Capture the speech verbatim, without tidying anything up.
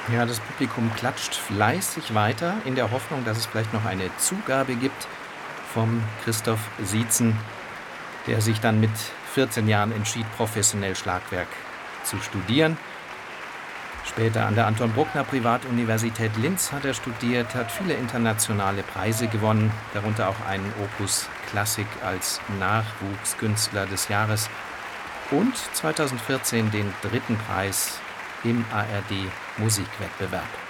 Ja, das Publikum klatscht fleißig weiter in der Hoffnung, dass es vielleicht noch eine Zugabe gibt vom Christoph Sietzen, der sich dann mit vierzehn Jahren entschied, professionell Schlagwerk zu studieren. Später an der Anton Bruckner Privatuniversität Linz hat er studiert, hat viele internationale Preise gewonnen, darunter auch einen Opus Klassik als Nachwuchskünstler des Jahres und zweitausendvierzehn den dritten Preis im A R D Musikwettbewerb.